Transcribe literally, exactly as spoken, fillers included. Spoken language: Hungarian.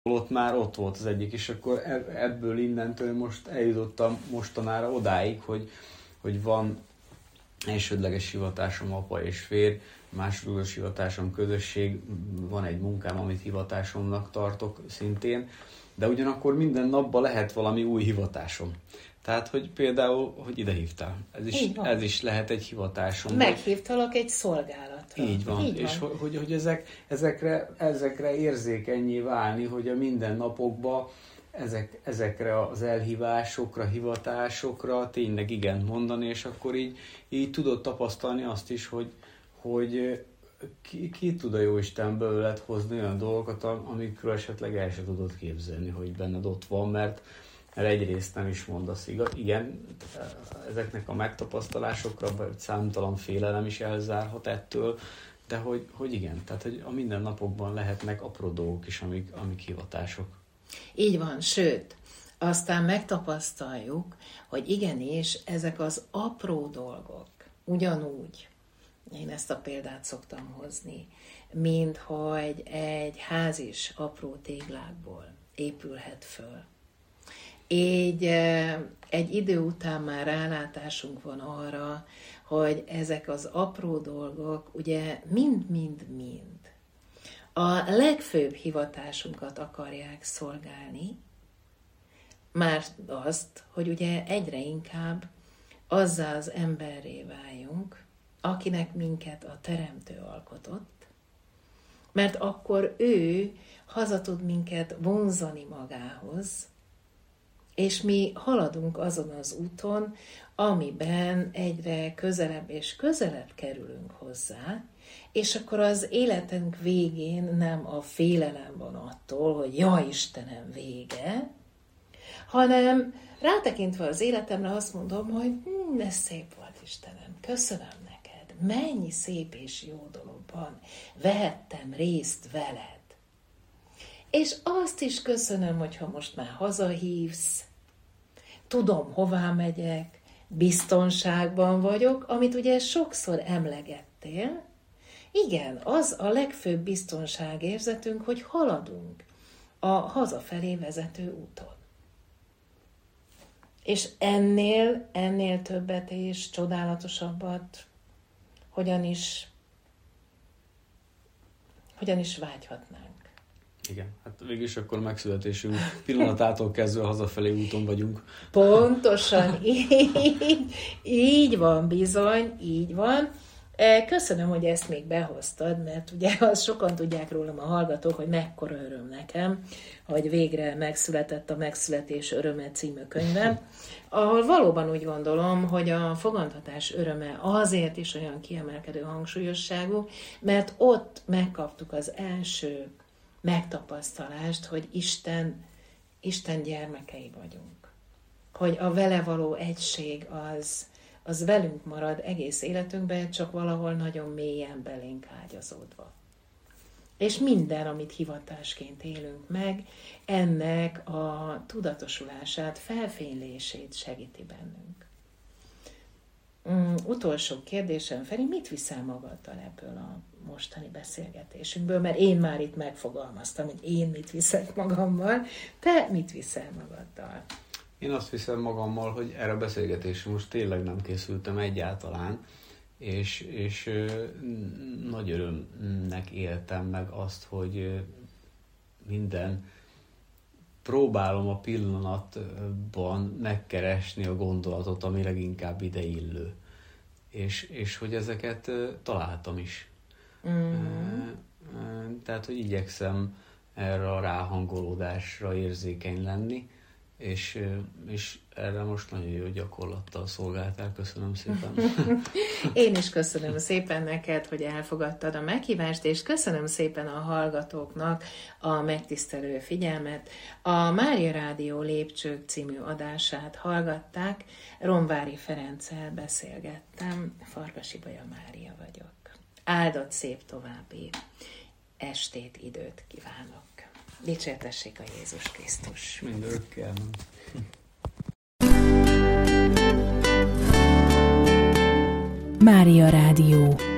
ott már ott volt az egyik, és akkor ebből innentől most eljutottam mostanára odáig, hogy, hogy van elsődleges hivatásom apa és férj, másodlagos hivatásom közösség, van egy munkám, amit hivatásomnak tartok szintén, de ugyanakkor minden napban lehet valami új hivatásom. Tehát, hogy például, hogy ide hívtál. Ez is, ez is lehet egy hivatásom. Meghívtalak egy szolgálatra. Így van. Így és van. hogy, hogy ezek, ezekre, ezekre érzékenyé válni, hogy a mindennapokban ezek, ezekre az elhívásokra, hivatásokra tényleg igent mondani, és akkor így, így tudod tapasztalni azt is, hogy, hogy ki, ki tud a Jóisten belőled hozni olyan dolgokat, amikről esetleg el sem tudod képzelni, hogy benned ott van, mert mert egyrészt nem is mondasz igaz. Igen, ezeknek a megtapasztalásokra vagy számtalan félelem is elzárhat ettől, de hogy, hogy igen, tehát hogy a mindennapokban lehetnek apró dolgok is, amik, amik hivatások. Így van, sőt, aztán megtapasztaljuk, hogy igenis ezek az apró dolgok ugyanúgy, én ezt a példát szoktam hozni, mint hogy egy ház is apró téglákból épülhet föl. Így egy idő után már rálátásunk van arra, hogy ezek az apró dolgok ugye mind-mind-mind a legfőbb hivatásunkat akarják szolgálni, már azt, hogy ugye egyre inkább azzá az emberré váljunk, akinek minket a Teremtő alkotott, mert akkor ő haza tud minket vonzani magához, és mi haladunk azon az úton, amiben egyre közelebb és közelebb kerülünk hozzá, és akkor az életünk végén nem a félelem van attól, hogy ja Istenem, vége, hanem rátekintve az életemre azt mondom, hogy hm, ez szép volt Istenem, köszönöm neked, mennyi szép és jó dologban vehettem részt veled. És azt is köszönöm, hogyha most már hazahívsz, tudom, hová megyek, biztonságban vagyok, amit ugye sokszor emlegettél. Igen, az a legfőbb biztonságérzetünk, hogy haladunk a hazafelé vezető úton. És ennél, ennél többet és csodálatosabbat hogyan is, hogyan is vágyhatnánk. Igen, hát végülis akkor megszületésünk pillanatától kezdve hazafelé úton vagyunk. Pontosan, így, így van bizony, így van. Köszönöm, hogy ezt még behoztad, mert ugye azt sokan tudják rólam a hallgatók, hogy mekkora öröm nekem, hogy végre megszületett a Megszületés öröme című könyvem, ahol valóban úgy gondolom, hogy a fogantatás öröme azért is olyan kiemelkedő hangsúlyosságú, mert ott megkaptuk az első megtapasztalást, hogy Isten, Isten gyermekei vagyunk. Hogy a vele való egység az, az velünk marad egész életünkben, csak valahol nagyon mélyen belénk ágyazódva. És minden, amit hivatásként élünk meg, ennek a tudatosulását, felfénylését segíti bennünk. Um, utolsó kérdésem, Feri, mit viszel magaddal ebből a mostani beszélgetésünkből? Mert én már itt megfogalmaztam, hogy én mit viszek magammal. Te mit viszel magaddal? Én azt viszem magammal, hogy erre a beszélgetésre most tényleg nem készültem egyáltalán, és, és nagy örömnek éltem meg azt, hogy minden próbálom a pillanatban megkeresni a gondolatot, ami leginkább ide illő. És, és hogy ezeket találtam is. Mm. Tehát, hogy igyekszem erre a ráhangolódásra érzékeny lenni, és, és erre most nagyon jó gyakorlattal szolgáltál. Köszönöm szépen. Én is köszönöm szépen neked, hogy elfogadtad a meghívást, és köszönöm szépen a hallgatóknak a megtisztelő figyelmet. A Mária Rádió Lépcsők című adását hallgatták. Romvári Ferenccel beszélgettem. Farkas Ibolya Mária vagyok. Áldott szép további estét, időt kívánok. Dicsértessék a Jézus Krisztus. Mindörökkel. Mária Rádió.